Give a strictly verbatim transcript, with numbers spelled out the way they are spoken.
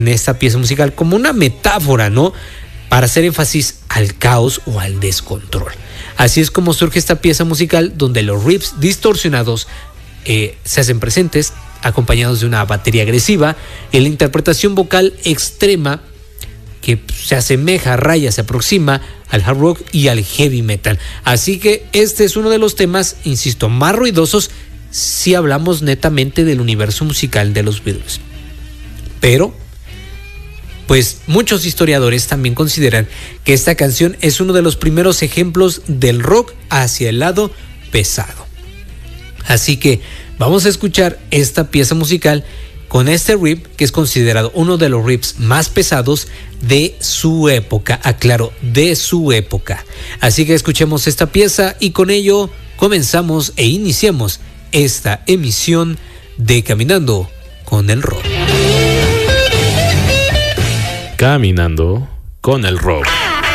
en esta pieza musical como una metáfora, ¿no? Para hacer énfasis al caos o al descontrol. Así es como surge esta pieza musical donde los riffs distorsionados eh, se hacen presentes, acompañados de una batería agresiva y la interpretación vocal extrema que se asemeja, raya, se aproxima al hard rock y al heavy metal. Así que este es uno de los temas, insisto, más ruidosos si hablamos netamente del universo musical de los Beatles. Pero, pues muchos historiadores también consideran que esta canción es uno de los primeros ejemplos del rock hacia el lado pesado. Así que vamos a escuchar esta pieza musical con este riff que es considerado uno de los riffs más pesados de su época, aclaro, de su época. Así que escuchemos esta pieza y con ello comenzamos e iniciamos esta emisión de Caminando con el Rock. Caminando con el Rock.